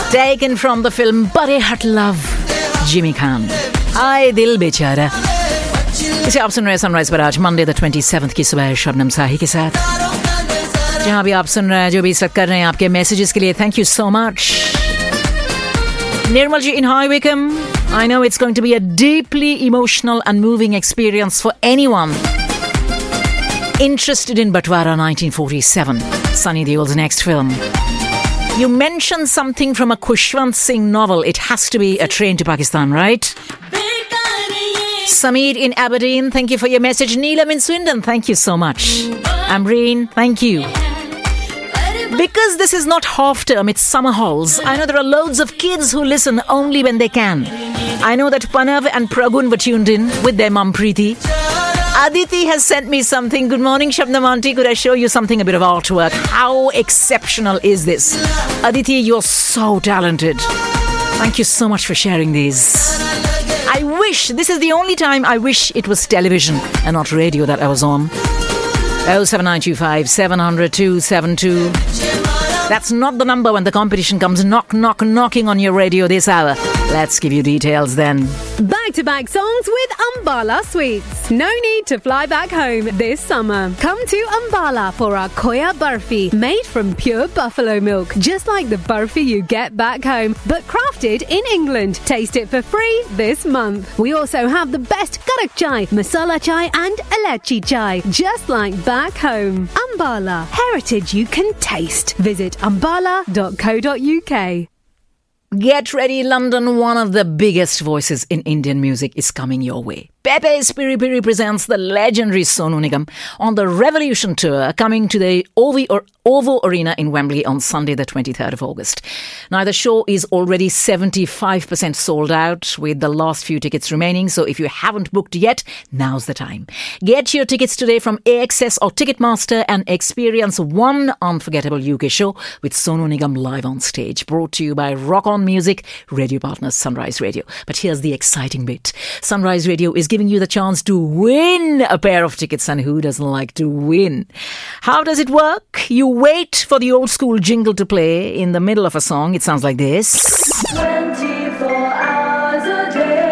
Taken from the film Bade Hut Love, Jimmy Khan. Ay dil बेचारा. इसे आप सुन रहे हैं सनराइज पर आज मंडे द 27th की सुबह शबनम साही के साथ. जहां भी आप सुन रहे हैं, जो भी इस वक्त कर रहे हैं, आपके मैसेजेस के लिए thank you so much. Nirmal ji in High Wycombe, I know it's going to be a deeply emotional and moving experience for anyone interested in Batwara 1947, Sunny Deol's next film. You mentioned something from a Khushwant Singh novel. It has to be A Train to Pakistan, right? Sameer in Aberdeen, thank you for your message. Neelam in Swindon, thank you so much. Amreen, thank you. Because this is not half term, it's summer halls. I know there are loads of kids who listen only when they can. I know that Panav and Pragun were tuned in with their mum Preeti. Aditi has sent me something. Good morning, Shabnam Aunty. Could I show you something, a bit of artwork? How exceptional is this? Aditi, you're so talented. Thank you so much for sharing these. I wish, this is the only time I wish it was television and not radio that I was on. 07925 700 272. That's not the number when the competition comes knocking on your radio this hour. Let's give you details then. Back-to-back songs with Ambala Sweets. No need to fly back home this summer. Come to Ambala for our Khoya Barfi, made from pure buffalo milk, just like the barfi you get back home, but crafted in England. Taste it for free this month. We also have the best karak chai, masala chai and elachi chai, just like back home. Ambala, heritage you can taste. Visit ambala.co.uk. Get ready, London. One of the biggest voices in Indian music is coming your way. Pepe's Piri Piri presents the legendary Sonu Nigam on the Revolution Tour, coming to the OVO Arena in Wembley on Sunday the 23rd of August. Now, the show is already 75% sold out, with the last few tickets remaining, so if you haven't booked yet, now's the time. Get your tickets today from AXS or Ticketmaster and experience one unforgettable UK show with Sonu Nigam live on stage, brought to you by Rock On Music, radio partners Sunrise Radio. But here's the exciting bit. Sunrise Radio is giving you the chance to win a pair of tickets, and who doesn't like to win? How does it work? You wait for the old school jingle to play in the middle of a song. It sounds like this. 24 hours a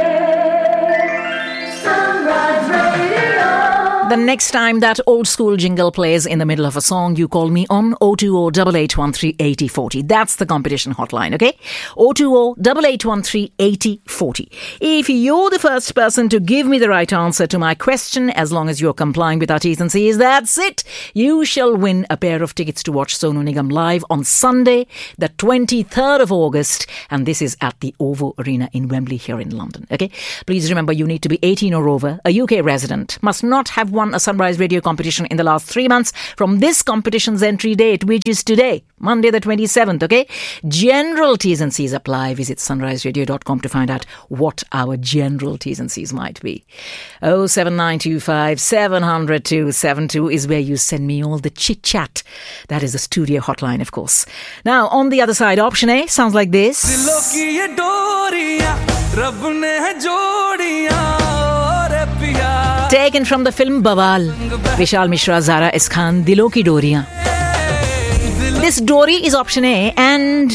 day, Sunrise Radio. The next time that old school jingle plays in the middle of a song, you call me on 020 8813 8040. That's the competition hotline, okay? 020 8813 8040. If you're the first person to give me the right answer to my question, as long as you're complying with our T's and C's, that's it. You shall win a pair of tickets to watch Sonu Nigam live on Sunday, the 23rd of August. And this is at the OVO Arena in Wembley here in London, okay? Please remember, you need to be 18 or over, a UK resident, must not have won a Sunrise Radio competition in the last 3 months from this competition's entry date, which is today, Monday the 27th, okay? General T's and C's apply. Visit sunriseradio.com to find out what our general T's and C's might be. 07925 700 272 is where you send me all the chit-chat. That is the studio hotline, of course. Now, on the other side, option A sounds like this. Taken from the film Bawal, Vishal Mishra, Zara S. Khan, Dilon Ki Doriyan. This Dory is option A, and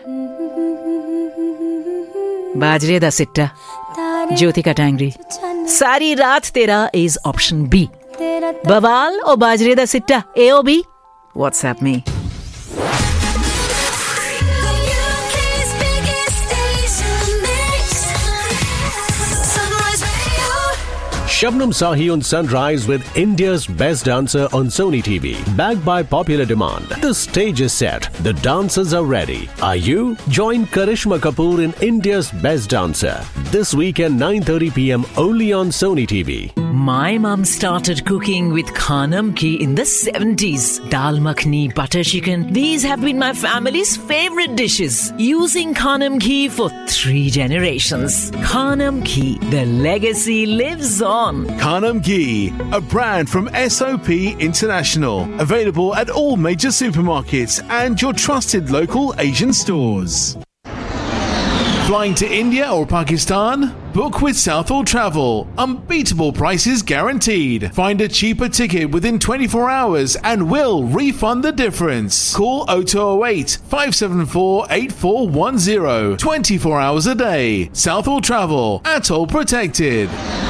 Bajre da Sitta, Jyotika Tangri. Sari Raat Tera is option B. Bawal or Bajre da Sitta, A or B? WhatsApp me. Shabnam Sahi on Sunrise with India's best dancer on Sony TV. Backed by popular demand. The stage is set. The dancers are ready. Are you? Join Karishma Kapoor in India's best dancer. This weekend 9:30 p.m. only on Sony TV. My mum started cooking with Khanam Ki in the 70s. Dal makhni, butter chicken. These have been my family's favorite dishes. Using Khanam Ki for 3 generations. Khanam Ki, the legacy lives on. Khanam Ghee, a brand from SOP International. Available at all major supermarkets and your trusted local Asian stores. Flying to India or Pakistan? Book with Southall Travel. Unbeatable prices guaranteed. Find a cheaper ticket within 24 hours and we'll refund the difference. Call 0208 574 8410. 24 hours a day. Southall Travel. Atoll protected.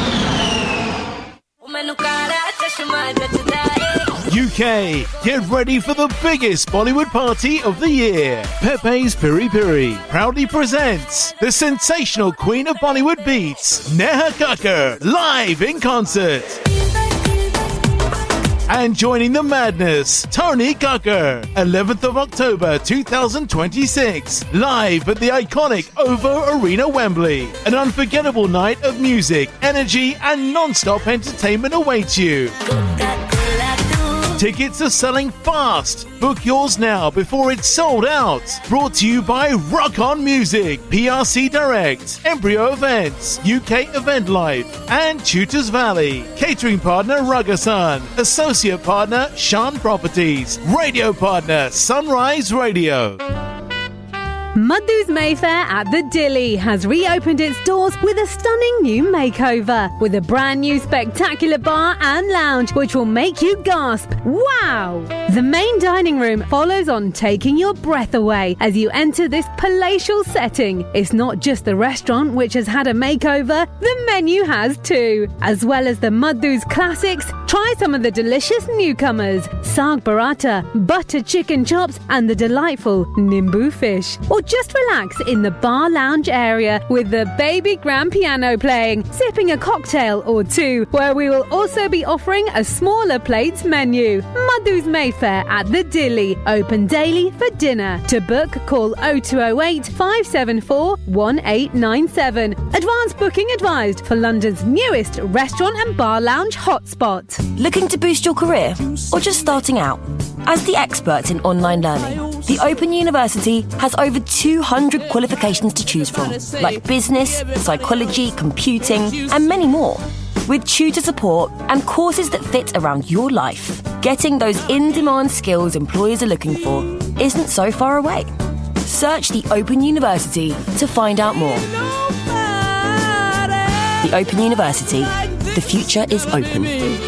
UK, get ready for the biggest Bollywood party of the year. Pepe's Piri Piri proudly presents the sensational Queen of Bollywood Beats, Neha Kakkar, live in concert. And joining the madness, Tony Kakkar, 11th of October 2026, live at the iconic OVO Arena, Wembley. An unforgettable night of music, energy and non-stop entertainment awaits you. Tickets are selling fast. Book yours now before it's sold out. Brought to you by Rock On Music, PRC Direct, Embryo Events, UK Event Life, and Tutors Valley. Catering partner Ragasan. Associate partner Shan Properties. Radio partner Sunrise Radio. Madhu's Mayfair at the Dilly has reopened its doors with a stunning new makeover, with a brand new spectacular bar and lounge which will make you gasp, wow! The main dining room follows on, taking your breath away as you enter this palatial setting. It's not just the restaurant which has had a makeover, the menu has too. As well as the Madhu's classics, try some of the delicious newcomers, Saag Paratha, butter chicken chops and the delightful Nimbu fish. Or just relax in the bar lounge area with the baby grand piano playing, sipping a cocktail or two, where we will also be offering a smaller plates menu. Madhu's Mayfair at the Dilly, open daily for dinner. To book, call 0208 574 1897. Advance booking advised for London's newest restaurant and bar lounge hotspot. Looking to boost your career or just starting out? As the experts in online learning, the Open University has over 200 qualifications to choose from, like business, psychology, computing, and many more. With tutor support and courses that fit around your life, getting those in-demand skills employers are looking for isn't so far away. Search the Open University to find out more. The Open University. The future is open.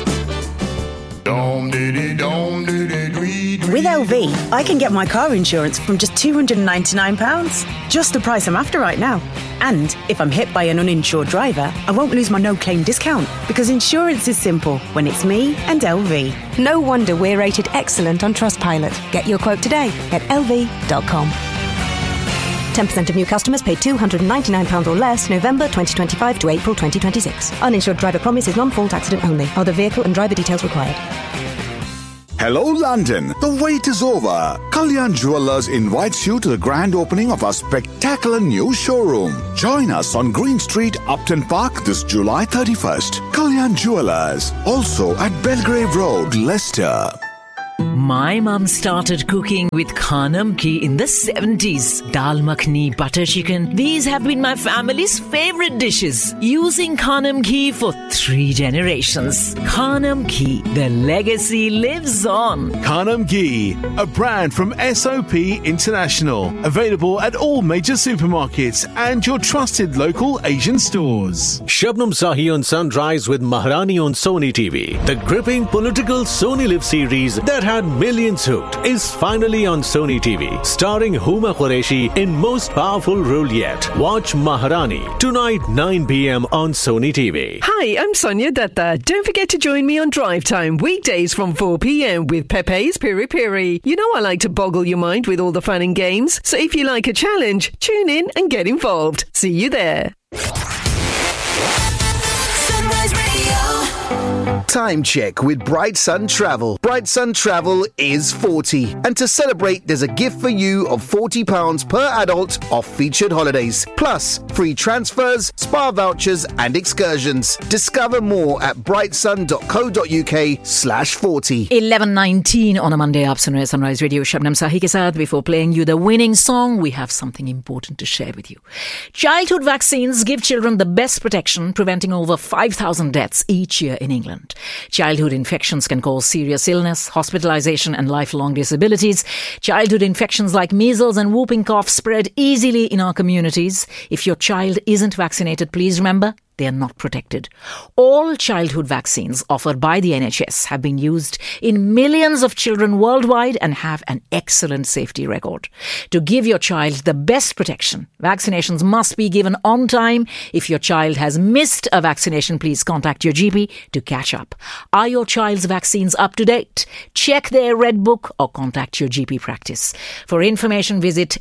With LV, I can get my car insurance from just £299. Just the price I'm after right now. And if I'm hit by an uninsured driver, I won't lose my no-claim discount, because insurance is simple when it's me and LV. No wonder we're rated excellent on Trustpilot. Get your quote today at lv.com. 10% of new customers pay £299 or less November 2025 to April 2026. Uninsured driver promise is non-fault accident only. Other vehicle and driver details required. Hello London, the wait is over. Kalyan Jewellers invites you to the grand opening of our spectacular new showroom. Join us on Green Street, Upton Park this July 31st. Kalyan Jewellers, also at Belgrave Road, Leicester. My mum started cooking with Khanam ghee in the 70s. Dal makhni, butter chicken. These have been my family's favorite dishes. Using Khanam ghee for 3 generations. Khanam ghee, the legacy lives on. Khanam Ghee, a brand from SOP International. Available at all major supermarkets and your trusted local Asian stores. Shabnam Sahi on Sunrise with Maharani on Sony TV. The gripping political Sony Live series that had millions hooked is finally on Sony TV, starring Huma Qureshi in most powerful role yet. Watch Maharani tonight 9 p.m. on Sony TV. Hi, I'm Sonia Datta. Don't forget to join me on Drive Time weekdays from 4 p.m. with Pepe's Piri Piri. You know I like to boggle your mind with all the fun and games, so if you like a challenge, tune in and get involved. See you there. Time check with Bright Sun Travel. Bright Sun Travel is 40. And to celebrate, there's a gift for you of £40 per adult off featured holidays. Plus, free transfers, spa vouchers and excursions. Discover more at brightsun.co.uk/40. 11:19 on a Monday. Aap sun rahe Sunrise Radio Shabnam Sahi ke saath. Before playing you the winning song, we have something important to share with you. Childhood vaccines give children the best protection, preventing over 5,000 deaths each year in England. Childhood infections can cause serious illness, hospitalization and lifelong disabilities. Childhood infections like measles and whooping cough spread easily in our communities. If your child isn't vaccinated, please remember, they are not protected. All childhood vaccines offered by the NHS have been used in millions of children worldwide and have an excellent safety record. To give your child the best protection, vaccinations must be given on time. If your child has missed a vaccination, please contact your GP to catch up. Are your child's vaccines up to date? Check their Red Book or contact your GP practice. For information, visit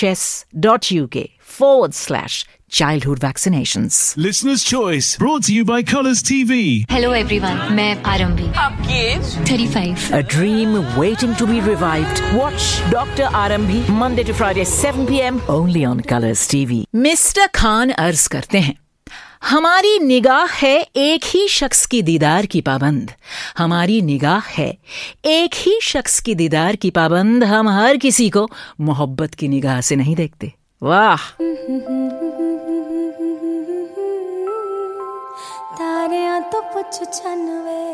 nhs.uk/childhood vaccinations. Listener's Choice, brought to you by Colours TV. Hello everyone, मैं आरंभी. आपकी as 35. A dream waiting to be revived. Watch Dr. Arambhi Monday to Friday 7 p.m. only on Colours TV. Mr. Khan अर्ज करते हैं, हमारी निगाह है एक ही शख्स की दीदार की पाबंद. हमारी निगाह है एक ही शख्स की दीदार की पाबंद. हम हर किसी को मोहब्बत की निगाह से नहीं देखते. वाह. तारियां तो पुछ छन वे